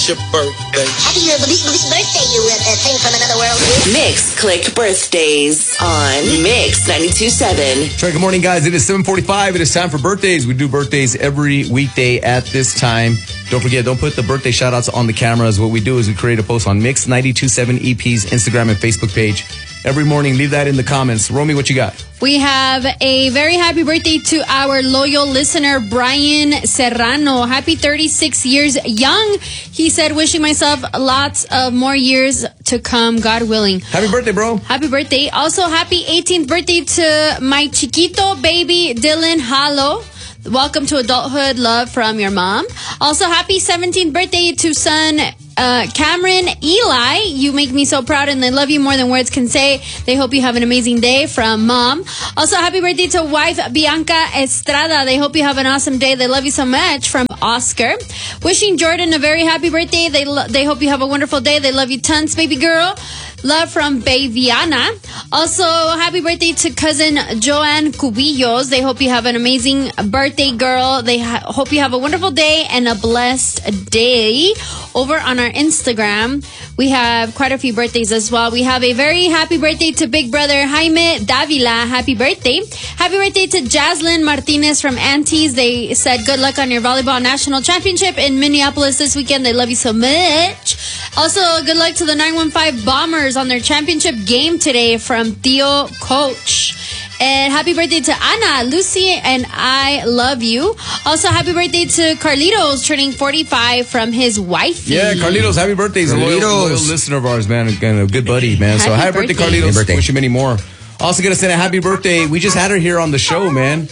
Your birthday. Happy birthday, you thing from another world. Mix Click Birthdays on Mix 92.7. Good morning, guys. It is 7:45. It is time for birthdays. We do birthdays every weekday at this time. Don't forget, don't put the birthday shout-outs on the cameras. What we do is we create a post on Mix 92.7 EP's Instagram and Facebook page. Every morning, leave that in the comments. Romy, what you got? We have a very happy birthday to our loyal listener, Brian Serrano. Happy 36 years young. He said, wishing myself lots of more years to come, God willing. Happy birthday, bro. Happy birthday. Also, happy 18th birthday to my chiquito baby, Dylan Halo. Welcome to adulthood. Love from your mom. Also, happy 17th birthday to son Cameron Eli. You make me so proud and I love you more than words can say. They hope you have an amazing day from mom. Also, happy birthday to wife Bianca Estrada. They hope you have an awesome day. They love you so much from Oscar. Wishing Jordan a very happy birthday. They hope you have a wonderful day. They love you tons, baby girl. Love from Baviana. Also, happy birthday to cousin Joanne Cubillos. They hope you have an amazing birthday, girl. They hope you have a wonderful day and a blessed day. Over on our Instagram, we have quite a few birthdays as well. We have a very happy birthday to big brother Jaime Davila. Happy birthday. Happy birthday to Jaslyn Martinez from Aunties. They said good luck on your volleyball national championship in Minneapolis this weekend. They love you so much. Also, good luck to the 915 Bombers on their championship game today from Theo Coach. And happy birthday to Ana, Lucy, and I love you. Also, happy birthday to Carlitos, turning 45 from his wife. Yeah, Carlitos, happy birthday. He's a loyal listener of ours, man, and a good buddy, man. So happy birthday, Carlitos. Happy birthday. Wish you many more. Also, going to send a happy birthday. We just had her here on the show, man.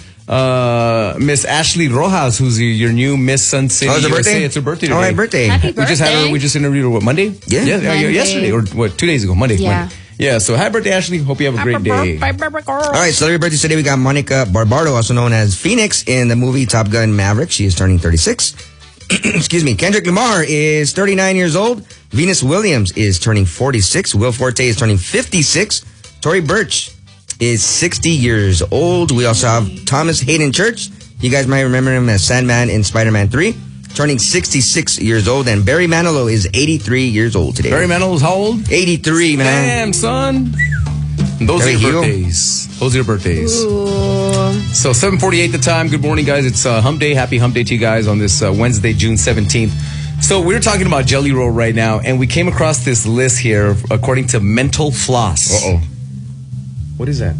Miss Ashley Rojas, who's your new Miss Sun City. Oh, it's her birthday? It's her birthday today. All right, birthday. Happy birthday. We just had her. We just interviewed her, what, Monday? Yeah. Yesterday, or what, 2 days ago? Monday. Yeah. Monday. Yeah, so happy birthday, Ashley. Hope you have a great day. All right, celebrity birthdays today. We got Monica Barbaro, also known as Phoenix in the movie Top Gun Maverick. She is turning 36. Excuse me. Kendrick Lamar is 39 years old. Venus Williams is turning 46. Will Forte is turning 56. Tory Burch is 60 years old. We also have Thomas Hayden Church. You guys might remember him as Sandman in Spider-Man 3. Turning 66 years old. And Barry Manilow is 83 years old today. Barry Manilow's how old? 83, man. Damn, son. And those are your birthdays. Those are your birthdays. Ooh. So 7:48 the time. Good morning, guys. It's Hump Day. Happy Hump Day to you guys on this Wednesday, June 17th. So we're talking about Jelly Roll right now, and we came across this list here according to Mental Floss. Uh-oh. What is that?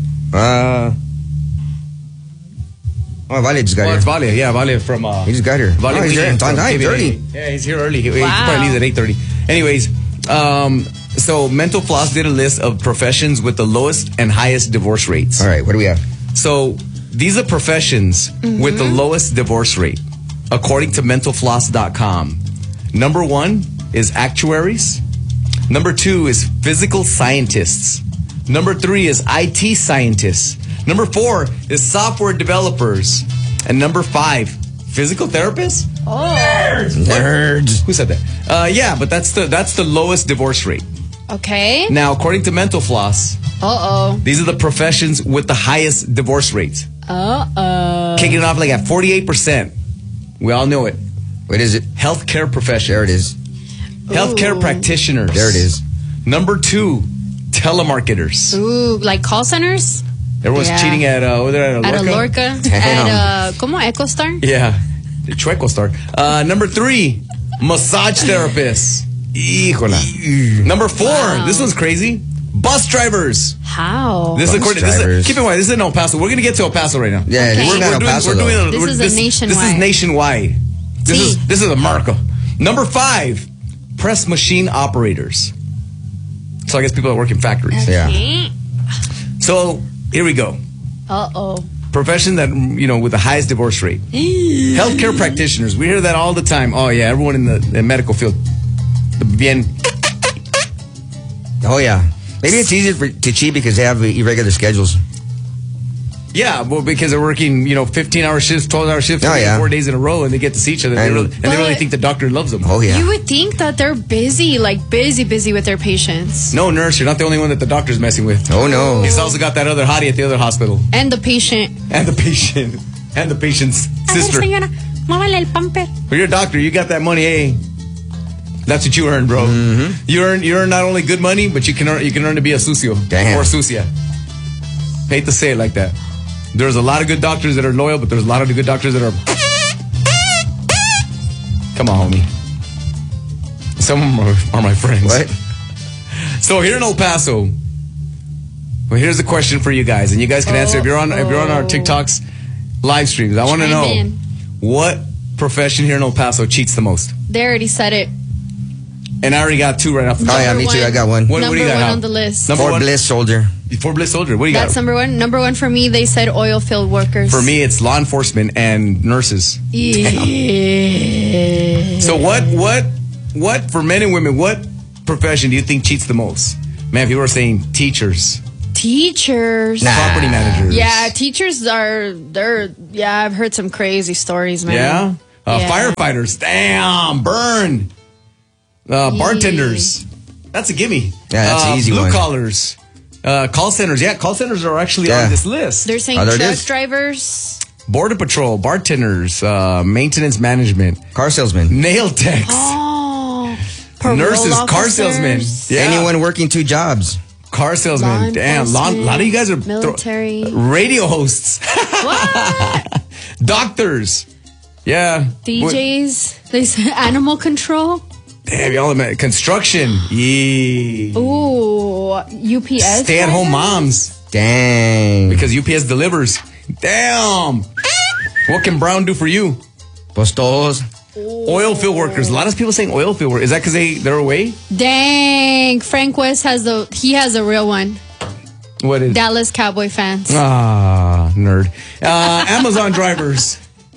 Vale just got here. It's Vale. Yeah, Vale from... he just got here. Vale he's here. It's on time. It's early. Yeah, he's here early. He probably leaves at 8:30. Anyways, so Mental Floss did a list of professions with the lowest and highest divorce rates. All right, what do we have? So these are professions with the lowest divorce rate, according to mentalfloss.com. Number 1 is actuaries. Number 2 is physical scientists. Number 3 is IT scientists. Number 4 is software developers. And number 5, physical therapists? Oh. Nerds. Who said that? Yeah, but that's the lowest divorce rate. Okay. Now, according to Mental Floss, these are the professions with the highest divorce rates. Kicking it off like at 48%. We all know it. What is it? Healthcare profession. There it is. Healthcare practitioners. There it is. Number 2, telemarketers. Ooh, like call centers? Everyone's cheating at Lorca. At a Lorca. At ¿cómo? EchoStar? Yeah. The Chueco Star. Number 3, massage therapists. Híjola. Number 4, this one's crazy. Bus drivers. How? This is according. Keep in mind, this is in El Paso. We're gonna get to El Paso right now. Yeah, okay. we're not El Paso. This is nationwide. This is nationwide. This is America. Number 5, press machine operators. So I guess people that work in factories. Okay. Yeah. So here we go. Profession that, with the highest divorce rate. Healthcare practitioners. We hear that all the time. Oh yeah, everyone in the medical field. Bien. Oh yeah. Maybe it's easier to cheat because they have irregular schedules. Yeah, well, because they're working, 15-hour shifts, 12-hour shifts, 4 days in a row, and they get to see each other. And they really think the doctor loves them. Oh, yeah. You would think that they're busy with their patients. No, nurse, you're not the only one that the doctor's messing with. Oh, no. He's also got that other hottie at the other hospital. And the patient. And the patient's sister. Señora, muévale el pamper. Well, you're a doctor. You got that money, eh? That's what you earn, bro. Mm-hmm. You earn not only good money, but you can earn to be a sucio. Damn. Or sucia. Hate to say it like that. There's a lot of good doctors that are loyal, but there's a lot of good doctors that are... Come on, homie. Some of them are my friends. What? So here in El Paso, well, here's a question for you guys, and you guys can answer if you're on our TikToks live streams. I want to know what profession here in El Paso cheats the most. They already said it. And I already got two right off the top. Oh, yeah, me too. I got one. What Number do you got? one Hal? on the list. Fort Bliss soldier. Fort Bliss soldier. What do you That's got? number one. Number one for me, they said oil field workers. For me, it's law enforcement and nurses. Yeah. So what for men and women, what profession do you think cheats the most? Man, people are saying teachers. Teachers. Nah. Property managers. Yeah, teachers I've heard some crazy stories, man. Yeah? Yeah. Firefighters. Damn, burn. Bartenders. That's a gimme. Yeah, that's an easy blue one. Blue collars. Call centers. Yeah, call centers are actually on this list. They're saying there it truck is. drivers. Border patrol, bartenders, maintenance management, Car salesman. nail techs, Oh. Parole nurses, car officers. salesmen. Yeah. Anyone working 2 jobs. Car salesman. Law Damn, a enforcement, lot of you guys are military. radio hosts, What? doctors. Yeah. DJs. They said animal control. Damn, y'all are construction. Yeah. Ooh, UPS. Stay-at-home drivers? moms. Dang. Because UPS delivers. Damn. What can Brown do for you? Postos. Oil field workers. A lot of people saying oil field workers. Is that because they're away? Dang, Frank West has a real one. What is? Dallas Cowboy fans. Ah, nerd. Amazon drivers.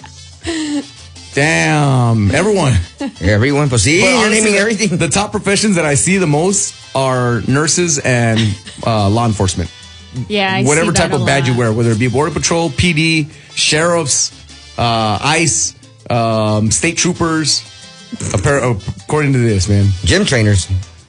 Damn. Everyone. Everyone. Pues sí, But you're honestly, naming everything. The top professions that I see the most are nurses and law enforcement. Yeah, I Whatever see that type of a badge you lot. wear, whether it be Border Patrol, PD, sheriffs, ICE, state troopers. According to this, man. Gym trainers.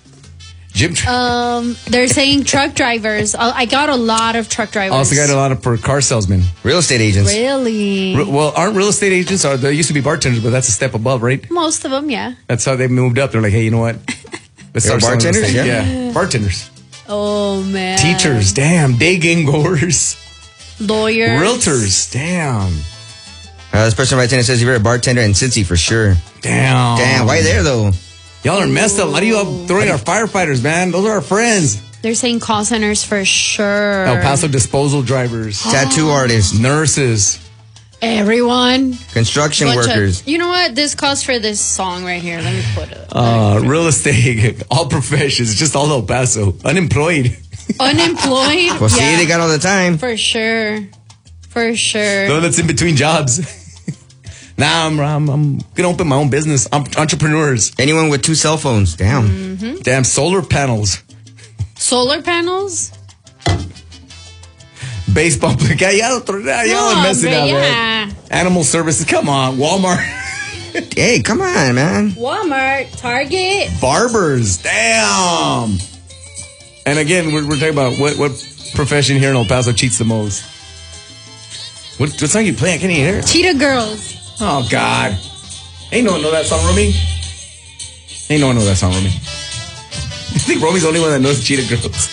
Gym They're saying truck drivers. I got a lot of truck drivers. also got a lot of for car salesmen. Real estate agents. Really? Well, aren't real estate agents? They used to be bartenders, but that's a step above, right? Most of them, yeah. That's how they moved up. They're like, hey, you know what? Let's They're start selling bartenders? real estate. Yeah. Bartenders. Oh, man. Teachers, damn. Day game goers. Lawyers. Realtors, damn. This person right there says you're a bartender in Cincy for sure. Damn. Damn, why there though? Y'all are messed up. A lot of you all throwing our firefighters, man. Those are our friends. They're saying call centers for sure. El Paso disposal drivers. Tattoo artists. Nurses. Everyone. Construction Bunch of- workers. you know what? This calls for this song right here. Let me put it. Real estate. All professions. Just all El Paso. Unemployed. Unemployed. Well, see, they got all the time. For sure. For sure. Though that's in between jobs. Now I'm gonna open my own business. I'm entrepreneurs. Anyone with 2 cell phones. Damn. Mm-hmm. Damn solar panels. Solar panels? Baseball. Y'all are messing up, man. yeah. Animal services. Come on. Walmart. Hey, come on, man. Walmart, Target. Barbers. Damn. And again, we're talking about what profession here in El Paso cheats the most. What song you playing? I can't even hear it. Cheetah Girls. Oh, God. Ain't no one know that song, Romy. Ain't no one know that song, Romy. I think Romy's the only one that knows Cheetah Girls.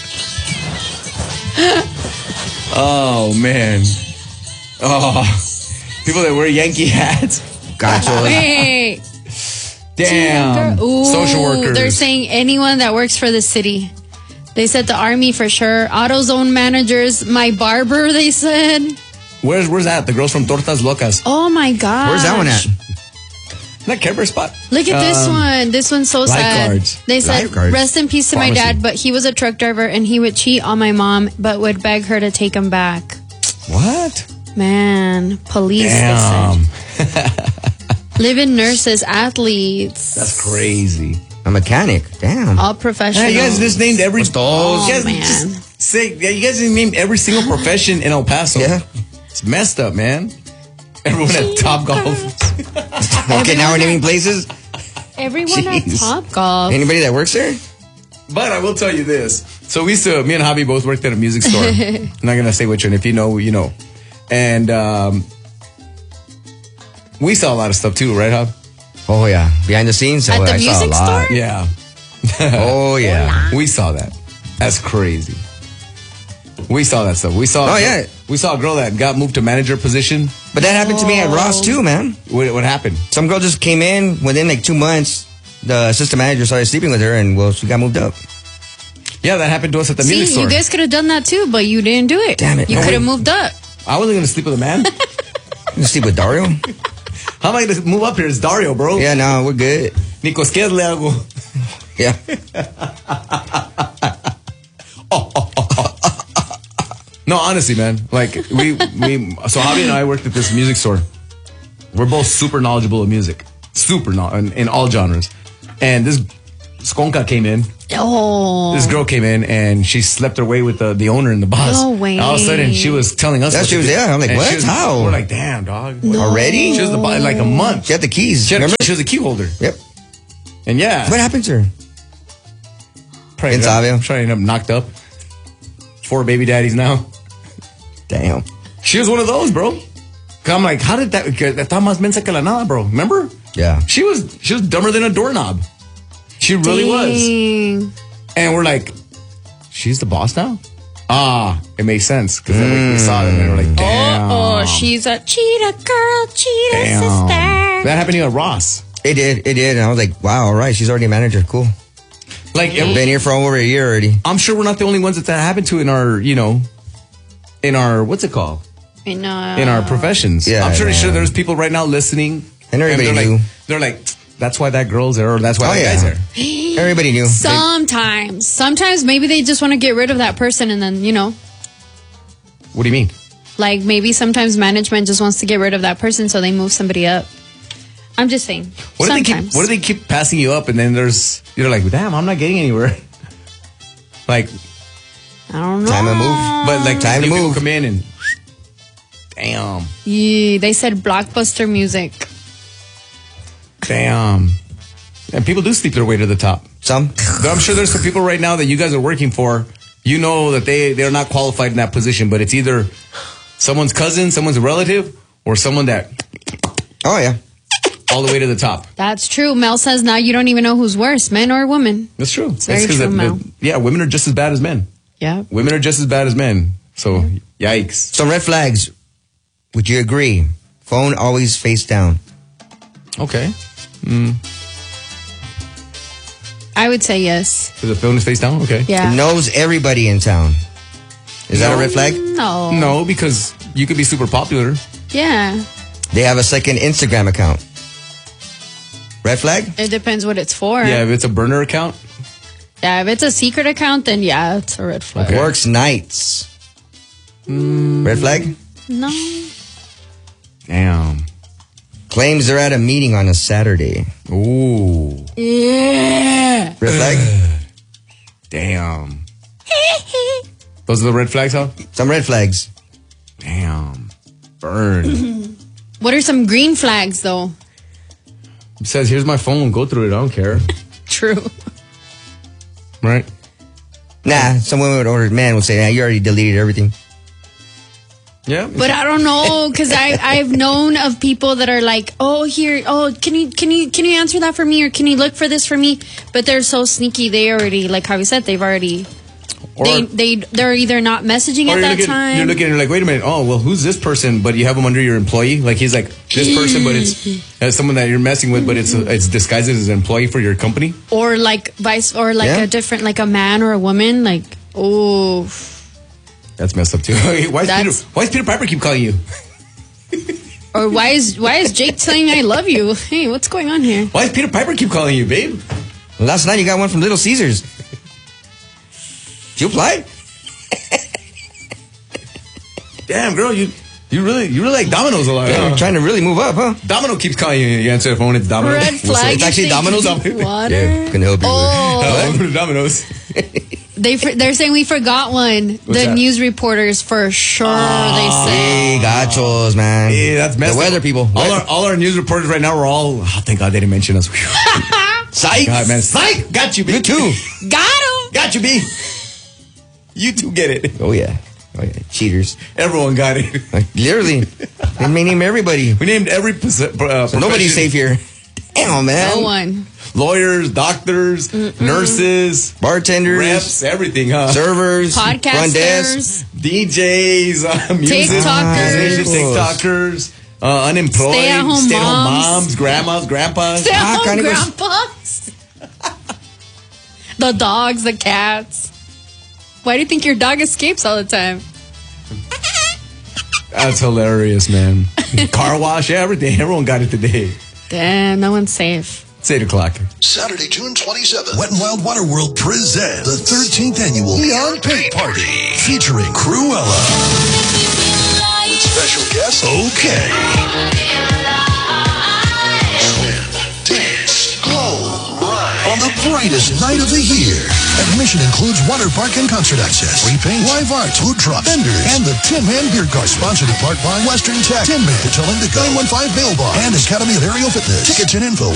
Oh, man. Oh. People that wear Yankee hats. Gotcha. Hey. Damn. Ooh, Social workers. They're saying anyone that works for the city. They said the army for sure. AutoZone managers. My barber, they said. Where's that? The girls from Tortas Locas. Oh, my God. Where's that one at? That Care Bear spot. Look at this one. This one's so sad. Lifeguards. They said, Lifeguards. rest in peace to my Pharmacy. dad, but he was a truck driver and he would cheat on my mom, but would beg her to take him back. What? Man, police, Damn. they said. Live-in nurses, athletes. That's crazy. A mechanic. Damn. All professional. Hey, you guys just named every... Tostos. You guys man. just say... Yeah, you guys just named every single profession in El Paso. Yeah. It's messed up, man. Everyone at Top Golf. Okay, now we're naming places. Everyone at Jeez. Top Golf. Anybody that works there? But I will tell you this. So me and Javi both worked at a music store. I'm not going to say which one. If you know, you know. And we saw a lot of stuff too, right, Jav? Oh, yeah. Behind the scenes? At the I saw a music lot. store? Yeah. Oh, yeah. We saw that. That's crazy. We saw that stuff. We saw. Oh, yeah. We saw a girl that got moved to manager position. But that happened to me at Ross, too, man. What happened? Some girl just came in within like 2 months. The assistant manager started sleeping with her, and well, she got moved up. Yeah, that happened to us at the See, music store. you guys could have done that too, but you didn't do it. Damn it. You No, could have wait. moved up. I wasn't going to sleep with a man. You sleep with Dario? How am I going to move up here? It's Dario, bro. Yeah, no, we're good. Nico, ¿qué le hago? Yeah. No, honestly, man. Like, so Javi and I worked at this music store. We're both super knowledgeable of music. Super in all genres. And this Skonka came in. Oh. This girl came in and she slept her way with the owner and the boss. No way. And all of a sudden, she was telling us. That what she to was do. there. I'm like, And what? she was- How? We're like, damn, dog. Already? She was the boss, like a month. She had the keys. She Remember? was a key holder. Yep. And yeah. What happened to her? Probably In ended up- Savio. Probably ended up knocked up. 4 baby daddies now. Damn. She was one of those, bro. 'Cause I'm like, how did that? Está más mensa que la nada, bro. Remember? Yeah. She was dumber than a doorknob. She really was. Dang. And we're like, she's the boss now? It makes sense. Because then we saw them and we're like, damn. Oh, she's a cheetah girl, cheetah Damn. sister. That happened to you at Ross. It did. And I was like, wow, all right. She's already a manager. Cool. Like, Been here for over a year already. I'm sure we're not the only ones that happened to in our, what's it called? In our professions. Yeah, I'm pretty yeah. sure there's people right now listening. And everybody they're knew. Like, they're like, that's why that girl's there, or that's why Oh, that yeah. guy's there. Everybody knew. Sometimes maybe they just want to get rid of that person, and then What do you mean? like maybe sometimes management just wants to get rid of that person, so they move somebody up. I'm just saying. What do sometimes. they keep passing you up, and then you're like, damn, I'm not getting anywhere. Like, I don't know. Time to move. but like Time to new people move. come in and damn, Yeah, they said blockbuster music. damn, and people do sleep their way to the top. Some. But I'm sure there's some people right now that you guys are working for. You know that they're not qualified in that position, but it's either someone's cousin, someone's relative, or someone that Oh, yeah. all the way to the top. That's true. Mel says now you don't even know who's worse, men or women. That's true. It's very That's 'cause true, Mel. yeah, women are just as bad as men. Yeah. Women are just as bad as men. So, yikes. Some red flags. Would you agree? Phone always face down. Okay. I would say yes. Is the phone is face down? Okay. Yeah. Knows everybody in town. Is that a red flag? No. No, because you could be super popular. Yeah. They have a second Instagram account. Red flag? It depends what it's for. Yeah, if it's a burner account. Yeah, if it's a secret account, then yeah, it's a red flag. Okay. Works nights. Red flag? No. Damn. Claims they're at a meeting on a Saturday. Ooh. Yeah. Red flag? Damn. Those are the red flags, huh? Some red flags. Damn. Burn. What are some green flags, though? It says, here's my phone. Go through it. I don't care. True. Right? Nah, some women or man will say, "Yeah, you already deleted everything." Yeah. But I don't know, because I've known of people that are like, oh, here, oh, can you answer that for me, or can you look for this for me? But they're so sneaky. They already, like Javi said, they've already. Or- They're either not messaging Or at that you're time. looking, you're like, wait a minute. Oh, well, who's this person? But you have him under your employee. Like he's like this person, but it's someone that you're messing with, but it's disguised as an employee for your company. or like Yeah. a different, like a man or a woman. Like, oh, That's messed up too. Why is Peter Piper keep calling you? or why is Jake telling me I love you? Hey, what's going on here? Why does Peter Piper keep calling you, babe? Last night you got one from Little Caesars. Did you apply? Damn, girl, you really like Domino's a lot. I'm Huh? trying to really move up, huh? Domino keeps calling you. You answer the phone. It's Domino. Red flag. It's actually you think Domino's? you need Water. Yeah, can help you. Oh. Welcome to Domino's. They're saying we forgot one. The that? news reporters for sure. They say. Hey, gachos, man. Yeah, that's messed The up. weather people. All our news reporters right now, we're all. Oh, thank God they didn't mention us. Psych. God, man, psych. Got you, B. You too. Got him. Got you, B. You two get it. Oh yeah. Cheaters. Everyone got it. Like, literally. They may name everybody. We named every So nobody's safe here. Damn, man. No one. Lawyers, doctors, nurses, Bartenders, reps, everything, huh? servers, front desk, Podcasters. DJs, music, TikTokers. musicians, TikTokers, unemployed, Stay-at-home stay-at-home moms. moms, grandmas, grandpas. Stay-at-home kind of goes- grandpas. The dogs, the cats. Why do you think your dog escapes all the time? That's hilarious, man. Car wash, everything. Everyone got it today. Damn, no one's safe. It's 8 o'clock. Saturday, June 27th, Wet n Wild Water World presents the 13th annual Beyond Pink Party featuring Cruella. With special guest, OK. Swim, dance, glow, ride on the brightest night of the year. Admission includes water park and concert access, free paint, live arts, food truck, vendors, and the Tin Man Beer Car, sponsored in part by Western Tech, Tin Man, Hotel Indigo, 915 Bail Bar, and Academy of Aerial Fitness. Tickets and info